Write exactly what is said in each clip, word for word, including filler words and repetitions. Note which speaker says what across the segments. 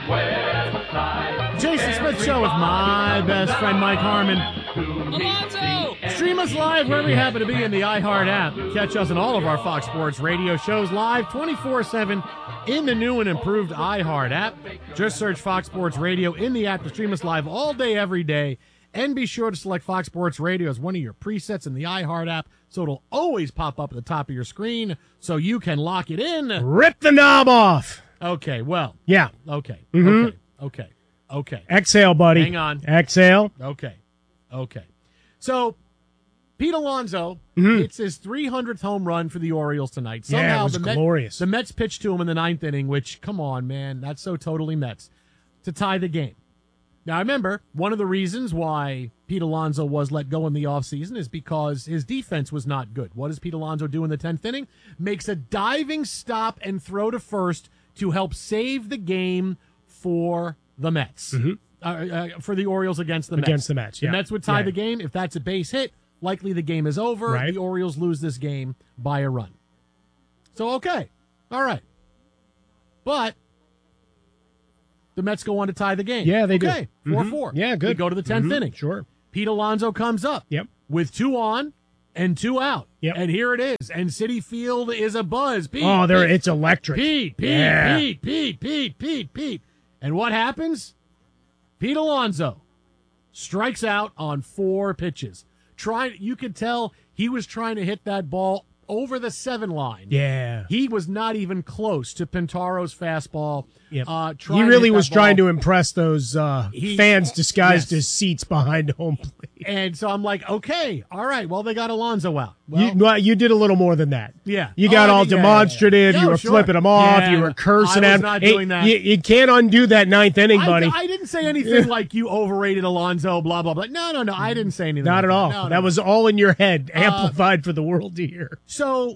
Speaker 1: Jason Smith Show with my best friend Mike Harmon.
Speaker 2: Alonzo!
Speaker 1: Stream us live wherever you happen to be in the iHeart app. Catch us on all of our Fox Sports radio shows live twenty-four seven in the new and improved iHeart app. Just search Fox Sports Radio in the app to stream us live all day, every day. And be sure to select Fox Sports Radio as one of your presets in the iHeart app so it'll always pop up at the top of your screen so you can lock it in.
Speaker 3: Rip the knob off.
Speaker 1: Okay, well.
Speaker 3: Yeah.
Speaker 1: Okay,
Speaker 3: Mhm.
Speaker 1: okay, okay, okay.
Speaker 3: Exhale, buddy.
Speaker 1: Hang on.
Speaker 3: Exhale.
Speaker 1: Okay, okay. So, Pete Alonso
Speaker 3: Mhm.
Speaker 1: hits his three hundredth home run for the Orioles tonight.
Speaker 3: Yeah, it
Speaker 1: Somehow
Speaker 3: was
Speaker 1: the Met-
Speaker 3: glorious.
Speaker 1: the Mets pitched to him in the ninth inning, which, come on, man, that's so totally Mets, to tie the game. Now, remember, one of the reasons why Pete Alonso was let go in the offseason is because his defense was not good. What does Pete Alonso do in the tenth inning? Makes a diving stop and throw to first to help save the game for the Mets.
Speaker 3: Mhm.
Speaker 1: Uh, uh, for the Orioles against the Mets.
Speaker 3: Against the Mets, yeah.
Speaker 1: The Mets would tie
Speaker 3: Yeah.
Speaker 1: the game. If that's a base hit, likely the game is over.
Speaker 3: Right.
Speaker 1: The Orioles lose this game by a run. So, okay. All right. But the Mets go on to tie the game.
Speaker 3: Yeah, they do.
Speaker 1: Okay, four
Speaker 3: Mhm.
Speaker 1: four.
Speaker 3: Yeah, good.
Speaker 1: We go to the tenth
Speaker 3: Mhm.
Speaker 1: inning.
Speaker 3: Sure.
Speaker 1: Pete Alonso comes up
Speaker 3: Yep.
Speaker 1: with two on and two out.
Speaker 3: Yep.
Speaker 1: And here it is. And Citi Field is a buzz. Pete,
Speaker 3: Oh, there
Speaker 1: Pete,
Speaker 3: it's electric.
Speaker 1: Pete, Pete,
Speaker 3: Yeah.
Speaker 1: Pete, Pete, Pete, Pete, Pete. And what happens? Pete Alonso strikes out on four pitches. Trying, you could tell he was trying to hit that ball over the seven line.
Speaker 3: Yeah.
Speaker 1: He was not even close to Pintaro's fastball.
Speaker 3: Yep.
Speaker 1: Uh,
Speaker 3: He
Speaker 1: trying to
Speaker 3: really
Speaker 1: hit that
Speaker 3: was trying
Speaker 1: ball.
Speaker 3: to impress those uh,
Speaker 1: He-
Speaker 3: fans disguised
Speaker 1: yes.
Speaker 3: as seats behind home plate.
Speaker 1: And so I'm like, okay, all right, well, they got Alonso out. Well,
Speaker 3: you, well, you did a little more than that.
Speaker 1: yeah.
Speaker 3: You got
Speaker 1: Oh,
Speaker 3: all
Speaker 1: yeah, yeah,
Speaker 3: demonstrative.
Speaker 1: yeah.
Speaker 3: You
Speaker 1: Oh,
Speaker 3: were
Speaker 1: sure.
Speaker 3: flipping them off.
Speaker 1: Yeah,
Speaker 3: you were cursing
Speaker 1: I was
Speaker 3: at him.
Speaker 1: not
Speaker 3: Hey,
Speaker 1: doing that.
Speaker 3: You, you can't undo that ninth inning,
Speaker 1: I,
Speaker 3: buddy.
Speaker 1: I didn't say anything like you overrated Alonso, blah, blah, blah. No, no, no, I didn't say anything.
Speaker 3: Not
Speaker 1: like
Speaker 3: at all.
Speaker 1: That, no, no,
Speaker 3: that
Speaker 1: no.
Speaker 3: was all in your head, amplified for the world to hear.
Speaker 1: So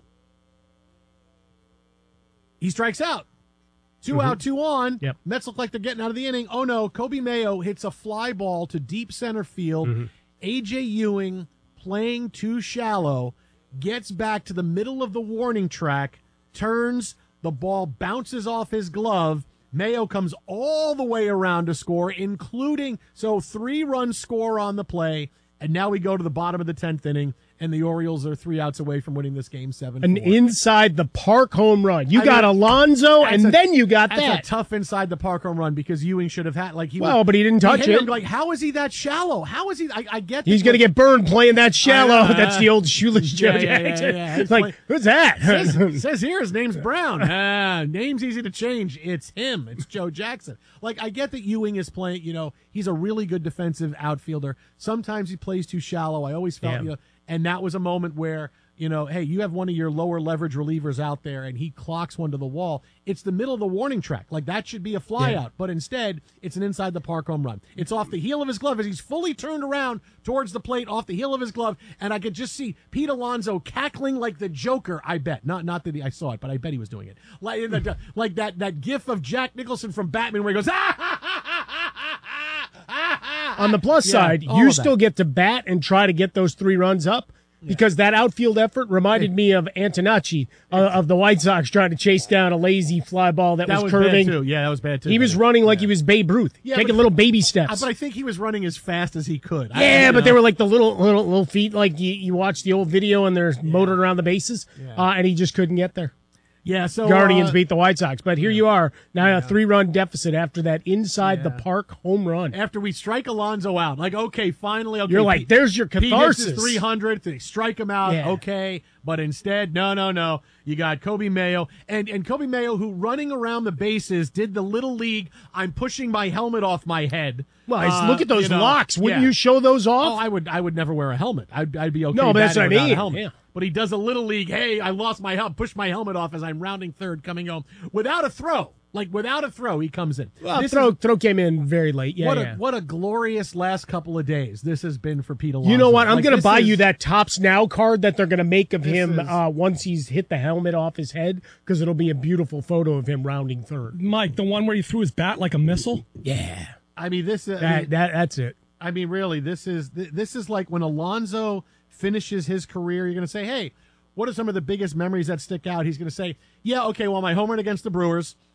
Speaker 1: he strikes out. Two
Speaker 3: Mhm.
Speaker 1: out, two on.
Speaker 3: Yep.
Speaker 1: Mets look like they're getting out of the inning. Oh, no. Kobe Mayo hits a fly ball to deep center field.
Speaker 3: Mhm.
Speaker 1: A J Ewing, playing too shallow, gets back to the middle of the warning track, turns, the ball bounces off his glove. Mayo comes all the way around to score, including, so three-run score on the play, and now we go to the bottom of the tenth inning, and the Orioles are three outs away from winning this game seven four.
Speaker 3: An inside the park home run. You
Speaker 1: I
Speaker 3: got
Speaker 1: mean,
Speaker 3: Alonso,
Speaker 1: That's
Speaker 3: and
Speaker 1: a-
Speaker 3: then you got
Speaker 1: that's
Speaker 3: that.
Speaker 1: a tough inside the park home run because Ewing should have had like he
Speaker 3: Well,
Speaker 1: was,
Speaker 3: but he didn't touch
Speaker 1: hit
Speaker 3: it.
Speaker 1: him, like, how is he that shallow? How is he? I, I get
Speaker 3: He's
Speaker 1: that,
Speaker 3: going to
Speaker 1: like,
Speaker 3: get burned playing that shallow.
Speaker 1: know,
Speaker 3: That's
Speaker 1: uh,
Speaker 3: the old shoeless Joe
Speaker 1: yeah, yeah, yeah,
Speaker 3: Jackson.
Speaker 1: yeah.
Speaker 3: It's like,
Speaker 1: Like-
Speaker 3: who's that?
Speaker 1: says, says here his name's Brown. Ah, name's easy to change. It's him. It's Joe Jackson. Like, I get that Ewing is playing, you know, he's a really good defensive outfielder. Sometimes he plays too shallow. I always felt,
Speaker 3: Yeah.
Speaker 1: you know, and that was a moment where, you know, hey, you have one of your lower leverage relievers out there and he clocks one to the wall. It's the middle of the warning track. Like, that should be a fly
Speaker 3: Yeah.
Speaker 1: out. But instead, it's an inside the park home run. It's off the heel of his glove as he's fully turned around towards the plate, off the heel of his glove. And I could just see Pete Alonso cackling like the Joker, I bet. Not not that he, I saw it, but I bet he was doing it. Like, the, like that, that gif of Jack Nicholson from Batman where he goes, ah, ha, ha, ha, ha, ha, ha, ha.
Speaker 3: On the plus
Speaker 1: Yeah,
Speaker 3: side,
Speaker 1: all
Speaker 3: you
Speaker 1: of that.
Speaker 3: still get to bat and try to get those three runs up. Because that outfield effort reminded me of Antonacci uh, of the White Sox trying to chase down a lazy fly ball that,
Speaker 1: That
Speaker 3: was
Speaker 1: was
Speaker 3: curving.
Speaker 1: bad too. Yeah, that was bad too.
Speaker 3: He was running like he was Babe Ruth,
Speaker 1: Yeah,
Speaker 3: taking
Speaker 1: but-
Speaker 3: little baby
Speaker 1: Uh,
Speaker 3: steps.
Speaker 1: But I think he was running as fast as he could. I-
Speaker 3: yeah,
Speaker 1: you
Speaker 3: but
Speaker 1: know.
Speaker 3: they were like the little little little feet, like you, you watch the old video and they're motoring around the bases,
Speaker 1: Yeah.
Speaker 3: uh, and he just couldn't get there.
Speaker 1: Yeah, so
Speaker 3: Guardians
Speaker 1: uh,
Speaker 3: beat the White Sox, but here you are now a three-run deficit after that inside the
Speaker 1: Yeah.
Speaker 3: park home run.
Speaker 1: after we strike Alonso out. Like, okay, finally, okay.
Speaker 3: You're like,
Speaker 1: Pete-
Speaker 3: there's your
Speaker 1: Pete hits
Speaker 3: catharsis.
Speaker 1: his three hundredth. They strike him out.
Speaker 3: Yeah.
Speaker 1: Okay, but instead, no, no, no. You got Kobe Mayo and and Kobe Mayo, who running around the bases did the little league. I'm pushing my helmet off my head.
Speaker 3: Well, it's-
Speaker 1: Uh,
Speaker 3: look at those
Speaker 1: you know,
Speaker 3: locks. Wouldn't
Speaker 1: yeah.
Speaker 3: you show those
Speaker 1: Oh,
Speaker 3: off?
Speaker 1: I would. I would never wear a helmet. I'd, I'd be okay.
Speaker 3: No, but that's
Speaker 1: batting
Speaker 3: what I
Speaker 1: without a
Speaker 3: mean.
Speaker 1: helmet.
Speaker 3: Yeah.
Speaker 1: But he does a little league. Hey, I lost my helmet. Push my helmet off as I'm rounding third, coming home without a throw. Like without a throw, he comes in.
Speaker 3: well,
Speaker 1: This
Speaker 3: throw
Speaker 1: is-
Speaker 3: throw came in very late. Yeah,
Speaker 1: what
Speaker 3: yeah.
Speaker 1: a what a glorious last couple of days this has been for Pete Alonso.
Speaker 3: You know what? I'm
Speaker 1: Like,
Speaker 3: going to
Speaker 1: this
Speaker 3: buy
Speaker 1: is-
Speaker 3: you that Tops Now card that they're going to make of
Speaker 1: This
Speaker 3: him
Speaker 1: is-
Speaker 3: uh, once he's hit the helmet off his head, because it'll be a beautiful photo of him rounding third.
Speaker 2: Mike, the one where he threw his bat like a missile?
Speaker 3: Yeah,
Speaker 1: I mean, this. Uh, I,
Speaker 3: that,
Speaker 1: mean,
Speaker 3: that that's it.
Speaker 1: I mean, really, this is th- this is like when Alonso finishes his career. You're going to say, "Hey, what are some of the biggest memories that stick out?" He's going to say, "Yeah, okay, well, my home run against the Brewers,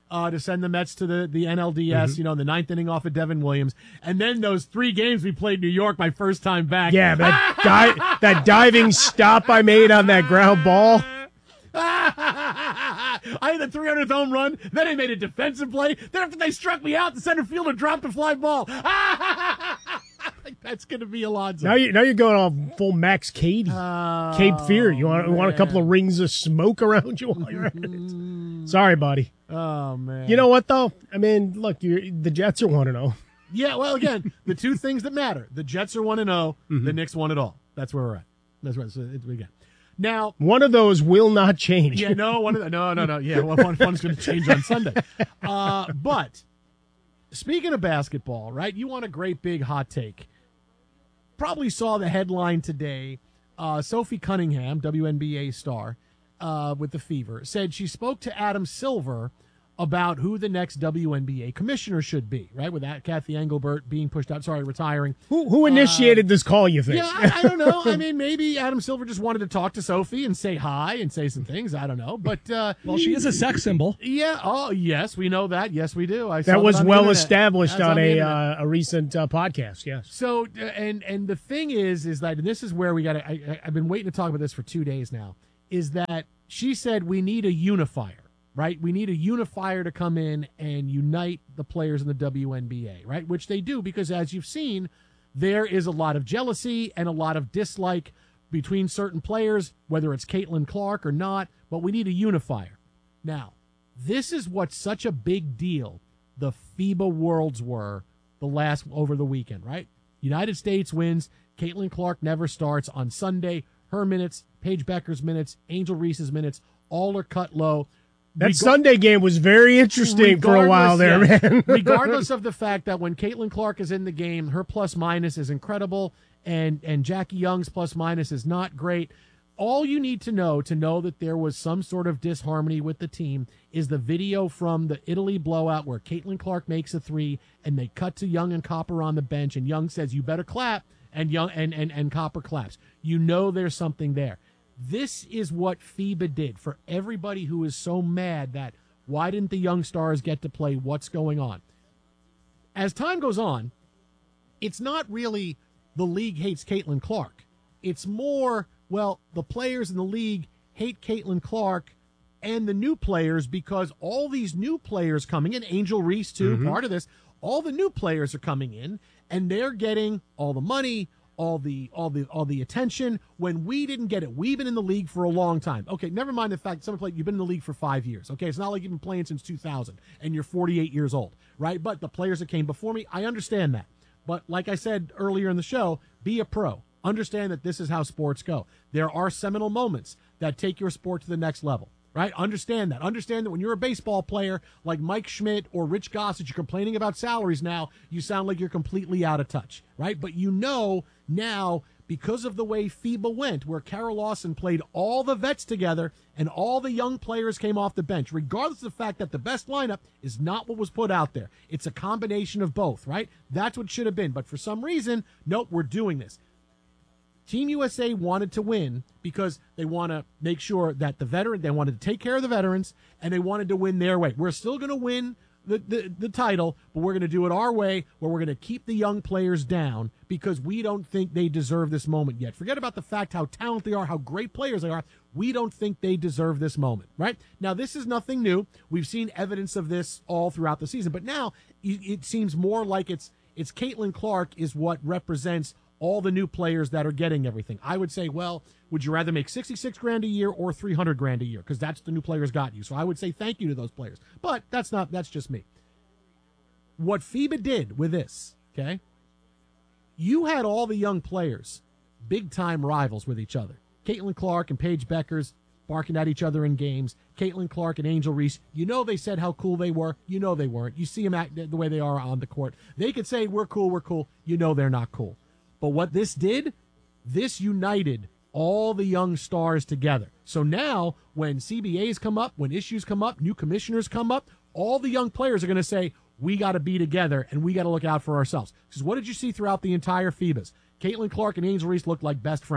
Speaker 1: uh, to send the Mets to the, the N L D S,
Speaker 3: Mm-hmm.
Speaker 1: you know, in the ninth inning off of Devin Williams. And then those three games we played New York my first time back.
Speaker 3: Yeah, that, di- that diving stop I made on that ground ball.
Speaker 1: I had the three hundredth home run. Then I made a defensive play. Then after they struck me out, the center fielder dropped a fly ball. That's going to be Alonso.
Speaker 3: Now, you, now you're going all full Max Cady.
Speaker 1: Oh,
Speaker 3: Cape Fear. You want, you want a couple
Speaker 1: man.
Speaker 3: of rings of smoke around you while you're at it? Sorry, buddy.
Speaker 1: Oh, man.
Speaker 3: You know what, though? I mean, look, you're, the Jets are one and oh.
Speaker 1: Yeah, well, again, the two things that matter. The Jets are one and oh.
Speaker 3: Mm-hmm.
Speaker 1: The Knicks one and all. That's where we're at. That's right. So it's, again. Now,
Speaker 3: One of those will not change.
Speaker 1: yeah, no, one of the, no, no, no. Yeah, well, one, one's going to change on Sunday. Uh, but speaking of basketball, right, you want a great big hot take. Probably saw the headline today. Uh, Sophie Cunningham, W N B A star uh, with the Fever, said she spoke to Adam Silver about who the next W N B A commissioner should be, right, with that Kathy Engelbert being pushed out, sorry, retiring.
Speaker 3: Who, who initiated this call, you think?
Speaker 1: Yeah, I, I don't know. I mean, maybe Adam Silver just wanted to talk to Sophie and say hi and say some things. I don't know. But, uh,
Speaker 2: Well, she is a sex symbol.
Speaker 1: yeah, oh, yes, we know that. Yes, we do. I saw
Speaker 3: That was
Speaker 1: on the
Speaker 3: well
Speaker 1: internet.
Speaker 3: established
Speaker 1: That's
Speaker 3: on
Speaker 1: the
Speaker 3: a
Speaker 1: internet.
Speaker 3: uh, a recent uh, podcast, yes.
Speaker 1: So, uh, and and the thing is, is that, and this is where we got to, I've been waiting to talk about this for two days now, is that she said we need a unifier, right? We need a unifier to come in and unite the players in the W N B A, right? Which they do, because as you've seen, there is a lot of jealousy and a lot of dislike between certain players, whether it's Caitlin Clark or not, but we need a unifier. Now, this is what's such a big deal the FIBA Worlds were the last over the weekend, right? United States wins. Caitlin Clark never starts on Sunday. Her minutes, Paige Becker's minutes, Angel Reese's minutes, all are cut low.
Speaker 3: That
Speaker 1: Reg-
Speaker 3: Sunday game was very interesting for a while there,
Speaker 1: Regardless,
Speaker 3: man.
Speaker 1: yeah. Regardless of the fact that when Caitlin Clark is in the game, her plus minus is incredible, and and Jackie Young's plus minus is not great. All you need to know to know that there was some sort of disharmony with the team is the video from the Italy blowout where Caitlin Clark makes a three, and they cut to Young and Copper on the bench, and Young says, "You better clap," and Young and and, and Copper claps. You know there's something there. This is what FIBA did for everybody who is so mad that why didn't the young stars get to play? What's going on? As time goes on, it's not really the league hates Caitlin Clark. It's more, well, the players in the league hate Caitlin Clark and the new players because all these new players coming in, Angel Reese too, part of this, all the new players are coming in and they're getting all the money, all the all the all the attention when we didn't get it. We've been in the league for a long time. Okay, never mind the fact someone played you've been in the league for five years. Okay, it's not like you've been playing since two thousand and you're forty-eight years old, right? But the players that came before me, I understand that. But like I said earlier in the show, be a pro. Understand that this is how sports go. There are seminal moments that take your sport to the next level. Right? Understand that. Understand that when you're a baseball player like Mike Schmidt or Rich Gossett, you're complaining about salaries now, you sound like you're completely out of touch. Right? But you know now, because of the way FIBA went, where Carol Lawson played all the vets together and all the young players came off the bench, regardless of the fact that the best lineup is not what was put out there. It's a combination of both, right? That's what should have been. But for some reason, nope, we're doing this. Team U S A wanted to win because they want to make sure that the veteran, they wanted to take care of the veterans, and they wanted to win their way. We're still going to win the, the, the title, but we're going to do it our way, where we're going to keep the young players down because we don't think they deserve this moment yet. Forget about the fact how talented they are, how great players they are. We don't think they deserve this moment, right? Now, this is nothing new. We've seen evidence of this all throughout the season, but now it seems more like it's it's Caitlin Clark is what represents all the new players that are getting everything. I would say, well, would you rather make sixty-six grand a year or three hundred grand a year? Because that's the new players got you. So I would say thank you to those players. But that's not, that's just me. What FIBA did with this, okay, you had all the young players, big-time rivals with each other. Caitlin Clark and Paige Beckers barking at each other in games. Caitlin Clark and Angel Reese, you know they said how cool they were. You know they weren't. You see them act the way they are on the court. They could say, we're cool, we're cool. You know they're not cool. But what this did, this united all the young stars together. So now when C B As come up, when issues come up, new commissioners come up, all the young players are going to say, we got to be together and we got to look out for ourselves. Because what did you see throughout the entire FIBAs? Caitlin Clark and Angel Reese looked like best friends.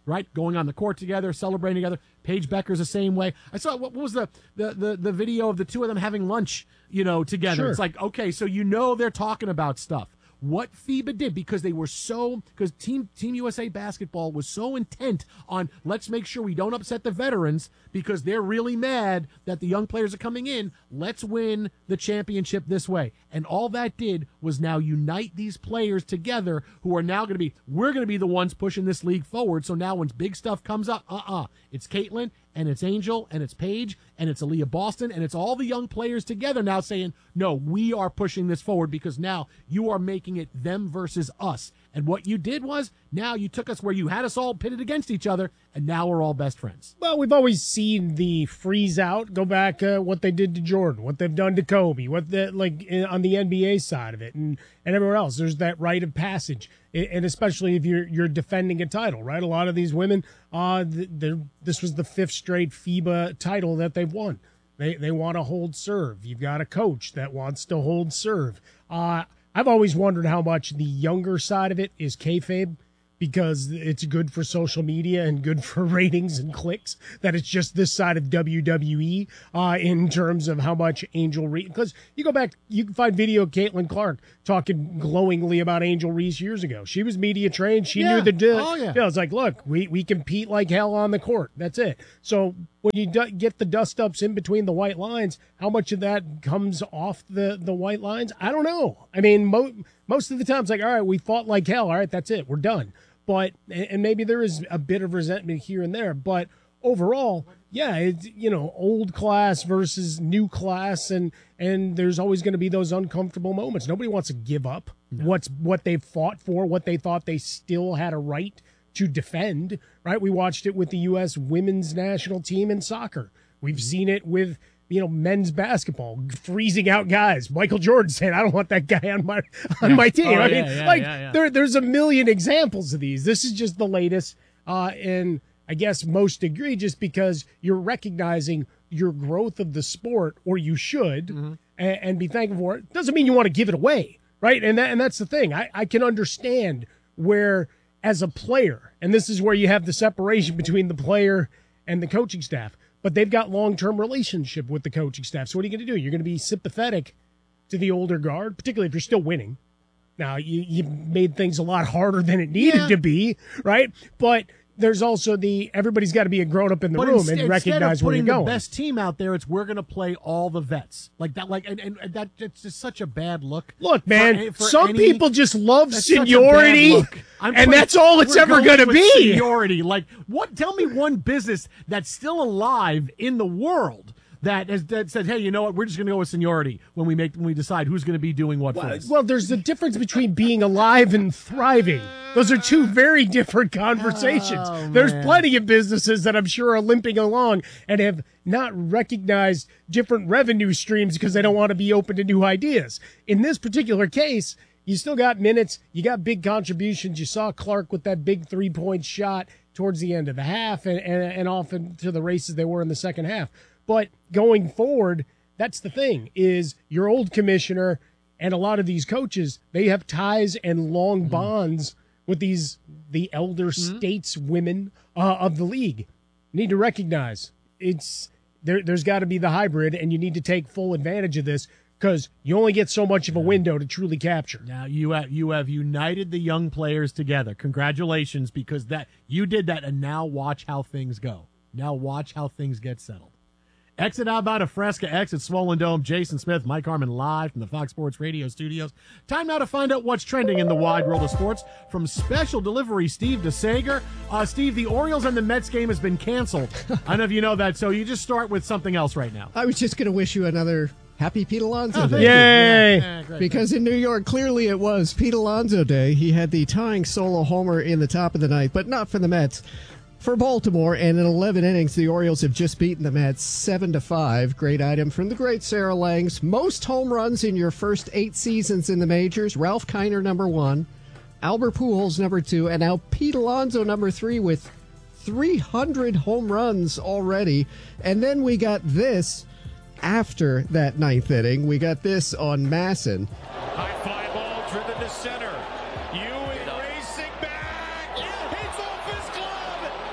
Speaker 1: right? Going on the court together, celebrating together. Paige Becker's the same way. I saw, what was the, the, the, the video of the two of them having lunch, you know, together.
Speaker 3: Sure.
Speaker 1: It's like, okay, so you know they're talking about stuff. What FIBA did, because they were so, because Team Team U S A Basketball was so intent on, let's make sure we don't upset the veterans because they're really mad that the young players are coming in. Let's win the championship this way. And all that did was now unite these players together who are now going to be, we're going to be the ones pushing this league forward. So now when big stuff comes up, uh-uh, it's Caitlin and it's Angel and it's Paige and it's Aaliyah Boston and it's all the young players together now saying, no, we are pushing this forward because now you are making it them versus us. And what you did was, now you took us where you had us all pitted against each other, and now we're all best friends.
Speaker 3: Well, we've always seen the freeze out. Go back, uh, what they did to Jordan, what they've done to Kobe, what the like uh, on the N B A side of it, and and everywhere else. There's that rite of passage, and especially if you're you're defending a title, right? A lot of these women, uh, they're, this was the fifth straight FIBA title that they've won. They they want to hold serve. You've got a coach that wants to hold serve. Uh, I've always wondered how much the younger side of it is kayfabe, because it's good for social media and good for ratings and clicks, that it's just this side of W W E uh, in terms of how much Angel Reese. Because you go back, you can find video of Caitlin Clark talking glowingly about Angel Reese years ago. She was media trained. She
Speaker 1: Yeah.
Speaker 3: knew the deal.
Speaker 1: Oh, yeah.
Speaker 3: You know, it's like, look, we, we compete like hell on the court. That's it. So when you do get the dust-ups in between the white lines, how much of that comes off the, the white lines? I don't know. I mean, mo- most of the time it's like, all right, we fought like hell. All right, that's it. We're done. But, and maybe there is a bit of resentment here and there, but overall, yeah, it's, you know, old class versus new class, and and there's always going to be those uncomfortable moments. Nobody wants to give up no. what's what they've fought for, what they thought they still had a right to defend, right? We watched it with the U S women's national team in soccer. We've seen it with, you know, men's basketball, freezing out guys. Michael Jordan said, I don't want that guy on my on my team.
Speaker 1: Oh,
Speaker 3: I
Speaker 1: yeah,
Speaker 3: mean,
Speaker 1: yeah,
Speaker 3: like,
Speaker 1: yeah, yeah.
Speaker 3: there there's a million examples of these. This is just the latest, uh, and I guess most egregious because you're recognizing your growth of the sport, or you should, mm-hmm. and, and be thankful for it. Doesn't mean you want to give it away, right? And that, and that's the thing. I, I can understand where, as a player, and this is where you have the separation between the player and the coaching staff, but they've got long-term relationship with the coaching staff. So what are you going to do? You're going to be sympathetic to the older guard, particularly if you're still winning. Now, you, you made things a lot harder than it needed
Speaker 1: yeah.
Speaker 3: to be, right? But there's also the, everybody's got to be a grown-up in the
Speaker 1: but
Speaker 3: room
Speaker 1: instead,
Speaker 3: and recognize where you're
Speaker 1: instead of
Speaker 3: going.
Speaker 1: putting the best team out there, it's we're going to play all the vets. Like that, like, and, and that, it's just such a bad look.
Speaker 3: Look, man,
Speaker 1: for, for
Speaker 3: some
Speaker 1: any,
Speaker 3: people just love
Speaker 1: that's such a bad
Speaker 3: seniority,
Speaker 1: look. I'm
Speaker 3: and
Speaker 1: putting-
Speaker 3: that's all it's
Speaker 1: we're
Speaker 3: ever
Speaker 1: going
Speaker 3: to
Speaker 1: with
Speaker 3: be.
Speaker 1: Seniority. Like, what? Tell me one business that's still alive in the world that has that said, hey, you know what? We're just going to go with seniority when we make when we decide who's going to be doing what for us.
Speaker 3: Well, there's a difference between being alive and thriving. Those are two very different conversations.
Speaker 1: Oh,
Speaker 3: There's
Speaker 1: man.
Speaker 3: plenty of businesses that I'm sure are limping along and have not recognized different revenue streams because they don't want to be open to new ideas. In this particular case, you still got minutes. You got big contributions. You saw Clark with that big three-point shot towards the end of the half and, and, and off into the races they were in the second half. But going forward, that's the thing, is your old commissioner and a lot of these coaches, they have ties and long mm-hmm. bonds with these the elder mm-hmm. stateswomen uh, of the league. You need to recognize it's there. There's got to be the hybrid, and you need to take full advantage of this because you only get so much of a window to truly capture.
Speaker 1: Now you have you have united the young players together. Congratulations, because that you did that, and now watch how things go. Now watch how things get settled. Exit outbound of Fresca, exit Swollen Dome. Jason Smith, Mike Harmon live from the Fox Sports Radio studios. Time now to find out what's trending in the wide world of sports. From special delivery, Steve DeSager. Uh, Steve, the Orioles and the Mets game has been canceled. I don't know if you know that, so you just start with something else right now.
Speaker 4: I was just going to wish you another happy Pete Alonso
Speaker 1: Oh,
Speaker 4: Day.
Speaker 3: Yay!
Speaker 1: Yeah, great,
Speaker 4: Because
Speaker 1: great.
Speaker 4: in New York, clearly it was Pete Alonso Day. He had the tying solo homer in the top of the ninth, but not for the Mets. For Baltimore, and in eleven innings, the Orioles have just beaten the Mets seven to five. Great item from the great Sarah Langs. Most home runs in your first eight seasons in the majors. Ralph Kiner, number one. Albert Pujols, number two. And now Pete Alonso, number three, with three hundred home runs already. And then we got this after that ninth inning. We got this on Masson.
Speaker 5: High fly ball driven to center. Ewing racing back. Hits off his glove.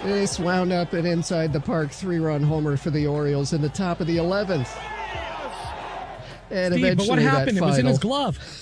Speaker 4: This wound up an inside the park three-run homer for the Orioles in the top of the eleventh. And
Speaker 2: Steve,
Speaker 4: eventually
Speaker 2: but what happened?
Speaker 4: That
Speaker 2: It was in his
Speaker 4: final-
Speaker 2: glove.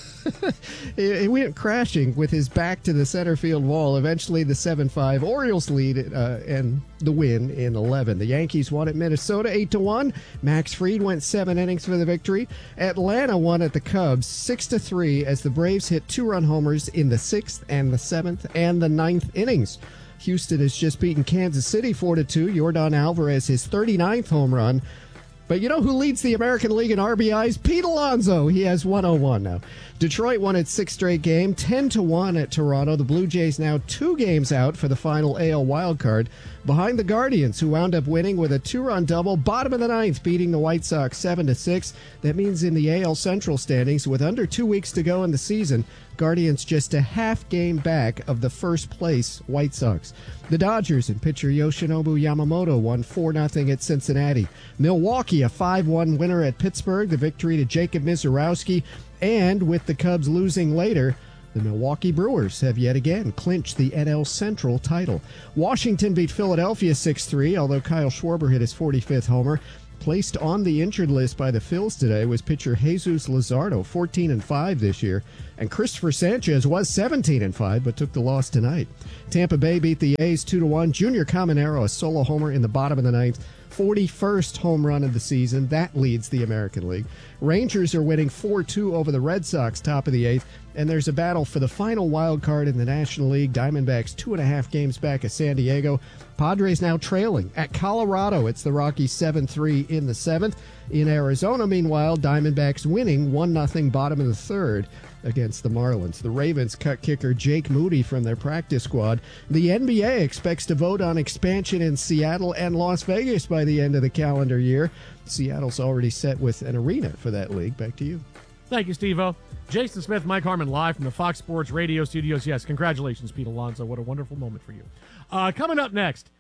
Speaker 4: He went crashing with his back to the center field wall. Eventually, the seven five Orioles lead uh, and the win in eleven. The Yankees won at Minnesota eight to one. Max Fried went seven innings for the victory. Atlanta won at the Cubs six to three as the Braves hit two-run homers in the sixth and the seventh and the ninth innings. Houston has just beaten Kansas City four to two. Yordan Alvarez his thirty-ninth home run. But you know who leads the American League in R B Is? Pete Alonso. He has one oh one now. Detroit won its sixth straight game, ten to one at Toronto. The Blue Jays now two games out for the final A L wildcard, behind the Guardians, who wound up winning with a two-run double, bottom of the ninth, beating the White Sox seven to six. That means in the A L Central standings, with under two weeks to go in the season, Guardians just a half game back of the first place White Sox. The Dodgers and pitcher Yoshinobu Yamamoto won four nothing at Cincinnati. Milwaukee, a five one winner at Pittsburgh, the victory to Jacob Mizorowski. And with the Cubs losing later, the Milwaukee Brewers have yet again clinched the N L Central title. Washington beat Philadelphia six three, although Kyle Schwarber hit his forty-fifth homer. Placed on the injured list by the Phils today was pitcher Jesus Luzardo, fourteen and five this year, and Christopher Sanchez was seventeen and five but took the loss tonight. Tampa Bay beat the A's two to one. Junior Caminero, a solo homer in the bottom of the ninth, forty-first home run of the season. That leads the American League. Rangers are winning four two over the Red Sox, top of the eighth, and there's a battle for the final wild card in the National League. Diamondbacks two and a half games back of San Diego. Padres now trailing at Colorado. It's the Rockies seven three in the seventh. In Arizona, meanwhile, Diamondbacks winning one nothing bottom of the third against the Marlins. The Ravens cut kicker Jake Moody from their practice squad. The N B A expects to vote on expansion in Seattle and Las Vegas by the end of the calendar year. Seattle's already set with an arena for that league. Back to you.
Speaker 1: Thank you, Steve-O. Jason Smith, Mike Harmon, live from the Fox Sports Radio studios. Yes, congratulations, Pete Alonso. What a wonderful moment for you. Uh, coming up next,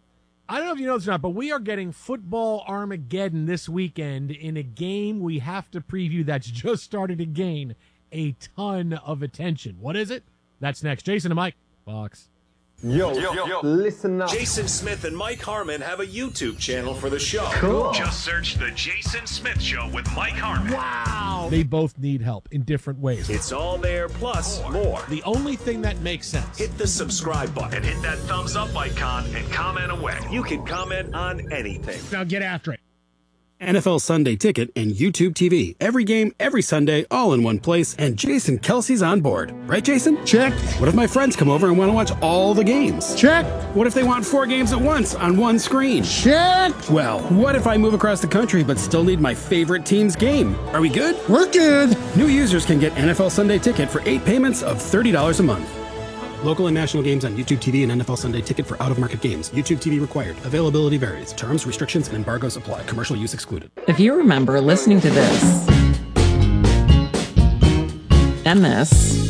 Speaker 1: I don't know if you know this or not, but we are getting football Armageddon this weekend in a game we have to preview that's just started to gain a ton of attention. What is it? That's next. Jason and Mike, Fox.
Speaker 5: Yo, yo, yo, listen up.
Speaker 6: Jason Smith and Mike Harmon have a YouTube channel for the show.
Speaker 5: Cool.
Speaker 7: Just search The Jason Smith Show with Mike Harmon.
Speaker 1: Wow. They both need help in different ways.
Speaker 6: It's all there, plus more.
Speaker 1: The only thing that makes sense.
Speaker 6: Hit the subscribe button
Speaker 7: And hit that thumbs up icon and comment away.
Speaker 6: You can comment on anything.
Speaker 3: Now get after it.
Speaker 8: N F L Sunday Ticket and YouTube T V. Every game, every Sunday, all in one place, and Jason Kelsey's on board. Right, Jason?
Speaker 3: Check.
Speaker 8: What if my friends come over and want to watch all the games?
Speaker 3: Check.
Speaker 8: What if they want four games at once on one screen?
Speaker 3: Check.
Speaker 8: Well, what if I move across the country but still need my favorite team's game? Are we good?
Speaker 3: We're good.
Speaker 8: New users can get N F L Sunday Ticket for eight payments of thirty dollars a month. Local and national games on YouTube T V and N F L Sunday Ticket for out-of-market games. YouTube T V required. Availability varies. Terms, restrictions, and embargoes apply. Commercial use excluded.
Speaker 9: If you remember listening to this, and this,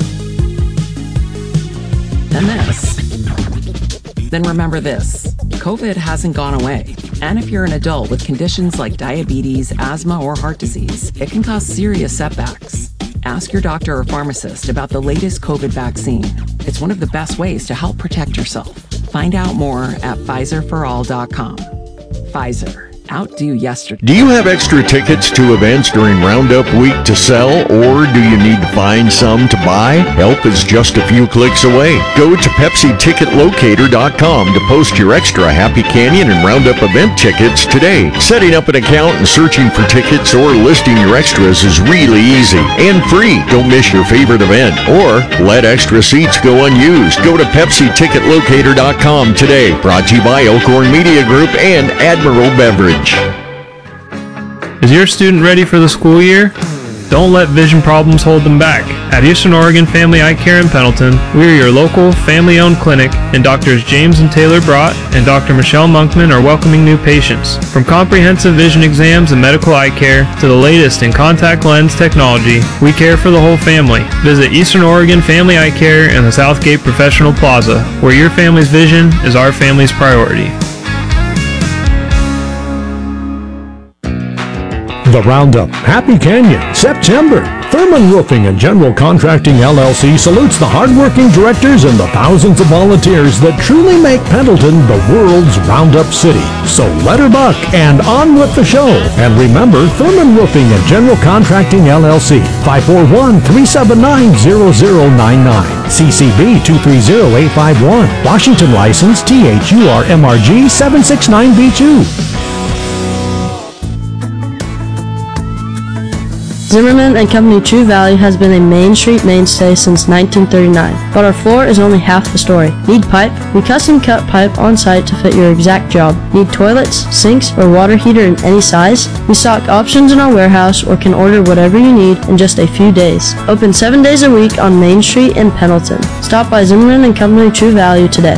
Speaker 9: and this, then remember this. COVID hasn't gone away. And if you're an adult with conditions like diabetes, asthma, or heart disease, it can cause serious setbacks. Ask your doctor or pharmacist about the latest COVID vaccine. It's one of the best ways to help protect yourself. Find out more at Pfizer for all dot com. Pfizer. Outdo yesterday.
Speaker 10: Do you have extra tickets to events during Roundup Week to sell, or do you need to find some to buy? Help is just a few clicks away. Go to Pepsi Ticket Locator dot com to post your extra Happy Canyon and Roundup event tickets today. Setting up an account and searching for tickets or listing your extras is really easy and free. Don't miss your favorite event or let extra seats go unused. Go to Pepsi Ticket Locator dot com today. Brought to you by Elkhorn Media Group and Admiral Beverage.
Speaker 11: Is your student ready for the school year? Don't let vision problems hold them back. At Eastern Oregon Family Eye Care in Pendleton, we are your local, family-owned clinic, and Doctors James and Taylor Brott and Doctor Michelle Monkman are welcoming new patients. From comprehensive vision exams and medical eye care to the latest in contact lens technology, we care for the whole family. Visit Eastern Oregon Family Eye Care in the Southgate Professional Plaza, where your family's vision is our family's priority.
Speaker 12: The Roundup, Happy Canyon, September. Thurman Roofing and General Contracting L L C salutes the hardworking directors and the thousands of volunteers that truly make Pendleton the world's Roundup city. So let her buck and on with the show. And remember, Thurman Roofing and General Contracting L L C, five four one, three seven nine, zero zero nine nine. C C B two three zero eight five one. Washington license T H U R M R G seven six nine B two.
Speaker 13: Zimmerman and Company True Value has been a Main Street mainstay since nineteen thirty-nine, but our floor is only half the story. Need pipe? We custom cut pipe on site to fit your exact job. Need toilets, sinks, or water heater in any size? We stock options in our warehouse or can order whatever you need in just a few days. Open seven days a week on Main Street in Pendleton. Stop by Zimmerman and Company True Value today.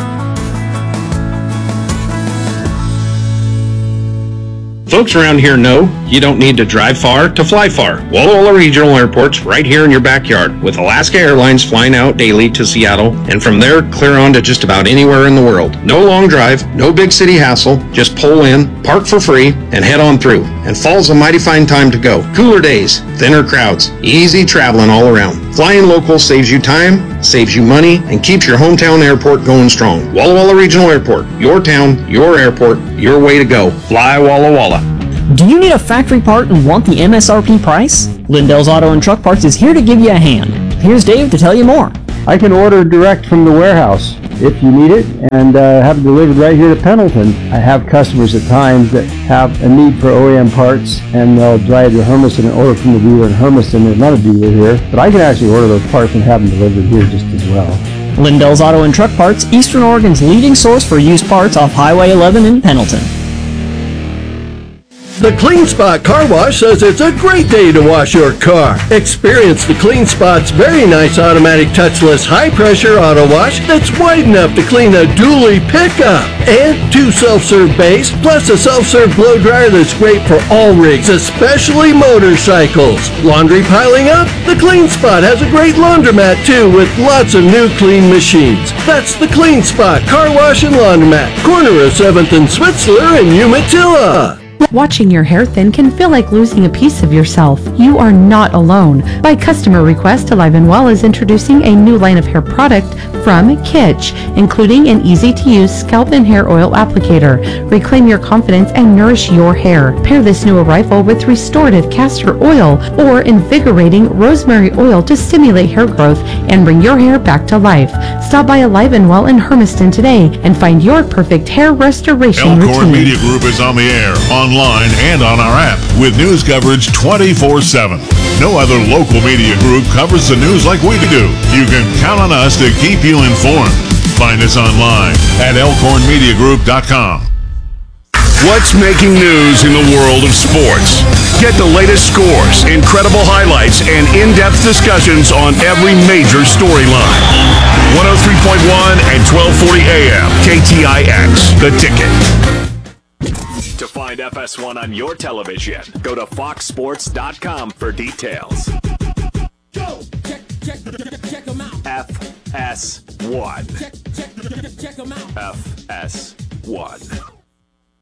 Speaker 14: Folks around here know you don't need to drive far to fly far. Walla Walla Regional Airport's right here in your backyard, with Alaska Airlines flying out daily to Seattle, and from there clear on to just about anywhere in the world. No long drive, no big city hassle, just pull in, park for free, and head on through. And fall's a mighty fine time to go. Cooler days, thinner crowds, easy traveling all around. Flying local saves you time, saves you money, and keeps your hometown airport going strong. Walla Walla Regional Airport, your town, your airport, your way to go. Fly Walla Walla.
Speaker 15: Do you need a factory part and want the M S R P price? Lindell's Auto and Truck Parts is here to give you a hand. Here's Dave to tell you more.
Speaker 16: I can order direct from the warehouse if you need it and uh, have it delivered right here to Pendleton. I have customers at times that have a need for O E M parts and they'll drive to Hermiston and order from the dealer in Hermiston. There's not a dealer here, but I can actually order those parts and have them delivered here just as well.
Speaker 15: Lindell's Auto and Truck Parts, Eastern Oregon's leading source for used parts off Highway eleven in Pendleton.
Speaker 17: The Clean Spot Car Wash says it's a great day to wash your car. Experience the Clean Spot's very nice automatic touchless high-pressure auto wash that's wide enough to clean a dually pickup. And two self-serve bays, plus a self-serve blow dryer that's great for all rigs, especially motorcycles. Laundry piling up? The Clean Spot has a great laundromat too, with lots of new clean machines. That's the Clean Spot Car Wash and Laundromat, corner of seventh and Switzler in Umatilla.
Speaker 18: Watching your hair thin can feel like losing a piece of yourself. You are not alone. By customer request, Alive and Well is introducing a new line of hair product from Kitsch, including an easy-to-use scalp and hair oil applicator. Reclaim your confidence and nourish your hair. Pair this new arrival with restorative castor oil or invigorating rosemary oil to stimulate hair growth and bring your hair back to life. Stop by Alive and Well in Hermiston today and find your perfect hair restoration routine.
Speaker 19: Elkhorn Media Group is on the air, online, and on our app with news coverage twenty-four seven. No other local media group covers the news like we do. You can count on us to keep you informed. Find us online at elkhorn media group dot com.
Speaker 7: What's making news in the world of sports? Get the latest scores, incredible highlights, and in-depth discussions on every major storyline. one oh three point one and twelve forty A M K T I X, The Ticket.
Speaker 6: To find F S one on your television, go to fox sports dot com for details.
Speaker 20: Go! Check, check, check, check them out.
Speaker 6: F S one.
Speaker 20: Check, check, check them out.
Speaker 6: F S one.